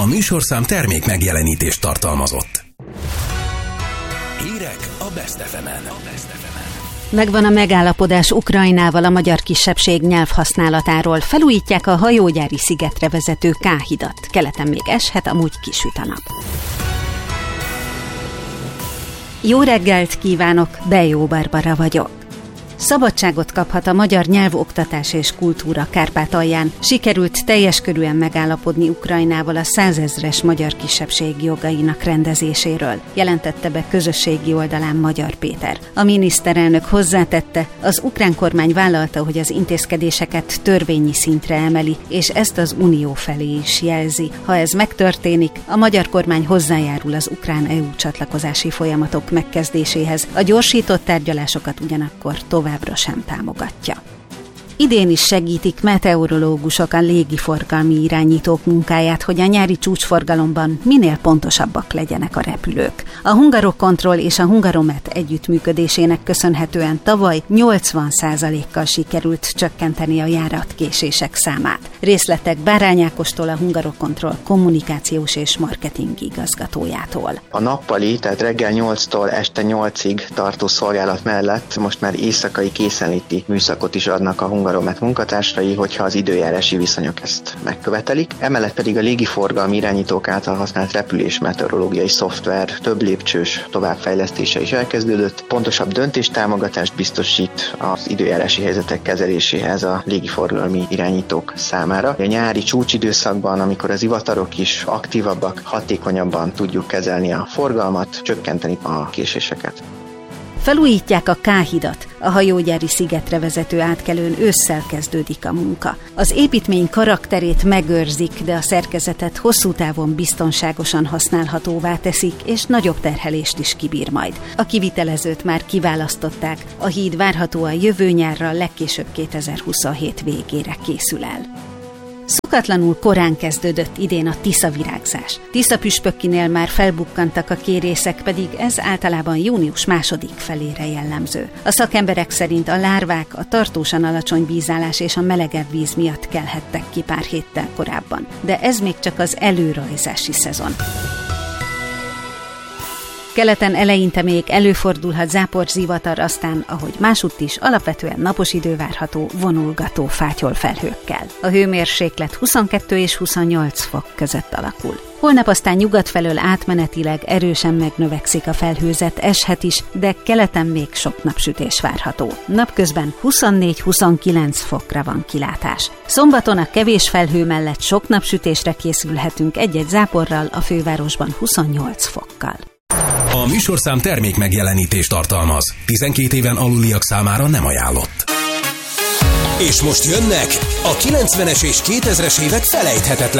A műsorszám termék megjelenítést tartalmazott. Hírek a Best FM-en. Megvan a megállapodás Ukrajnával a magyar kisebbség nyelvhasználatáról. Felújítják a hajógyári szigetre vezető K-hidat. Keleten még eshet, amúgy kisüt a nap. Jó reggelt kívánok, Bejó Barbara vagyok. Szabadságot kaphat a magyar nyelvoktatás és kultúra Kárpátalján. Sikerült teljes körűen megállapodni Ukrajnával a 100 000-es magyar kisebbség jogainak rendezéséről, jelentette be közösségi oldalán Magyar Péter. A miniszterelnök hozzátette, az ukrán kormány vállalta, hogy az intézkedéseket törvényi szintre emeli, és ezt az Unió felé is jelzi. Ha ez megtörténik, a magyar kormány hozzájárul az ukrán EU csatlakozási folyamatok megkezdéséhez. A gyorsított tárgyalásokat ugyanakkor továbbra sem támogatja. Idén is segítik meteorológusok a légiforgalmi irányítók munkáját, hogy a nyári csúcsforgalomban minél pontosabbak legyenek a repülők. A Hungarocontrol és a Hungaromet együttműködésének köszönhetően tavaly 80%-kal sikerült csökkenteni a járatkésések számát. Részletek Bárány Ákostól, a Hungarocontrol kommunikációs és marketing igazgatójától. A nappali, tehát reggel 8-tól este 8-ig tartó szolgálat mellett most már éjszakai készenléti műszakot is adnak a Hungaromet munkatársai, hogyha az időjárási viszonyok ezt megkövetelik. Emellett pedig a légiforgalmi irányítók által használt repülés meteorológiai szoftver több lépcsős továbbfejlesztése is elkezdődött. Pontosabb döntéstámogatást biztosít az időjárási helyzetek kezeléséhez a légiforgalmi irányítók számára. A nyári csúcsidőszakban, amikor az ivatarok is aktívabbak, hatékonyabban tudjuk kezelni a forgalmat, csökkenteni a késéseket. Felújítják a K-hidat, a hajógyári szigetre vezető átkelőn ősszel kezdődik a munka. Az építmény karakterét megőrzik, de a szerkezetet hosszú távon biztonságosan használhatóvá teszik, és nagyobb terhelést is kibír majd. A kivitelezőt már kiválasztották, a híd várhatóan jövő nyárra, legkésőbb 2027 végére készül el. Szokatlanul korán kezdődött idén a tiszavirágzás. Tiszapüspökkinél már felbukkantak a kérészek, pedig ez általában június második felére jellemző. A szakemberek szerint a lárvák a tartósan alacsony vízállás és a melegebb víz miatt kelhettek ki pár héttel korábban. De ez még csak az előrajzási szezon. Keleten eleinte még előfordulhat záporzivatar, aztán, ahogy másutt is, alapvetően napos idő várható vonulgató fátyolfelhőkkel. A hőmérséklet 22 és 28 fok között alakul. Holnap aztán nyugat felől átmenetileg erősen megnövekszik a felhőzet, eshet is, de keleten még sok napsütés várható. Napközben 24-29 fokra van kilátás. Szombaton a kevés felhő mellett sok napsütésre készülhetünk, egy-egy záporral, a fővárosban 28 fokkal. A műsorszám termék megjelenítést tartalmaz. 12 éven aluliak számára nem ajánlott. És most jönnek a 90-es és 2000-es évek felejthetetlen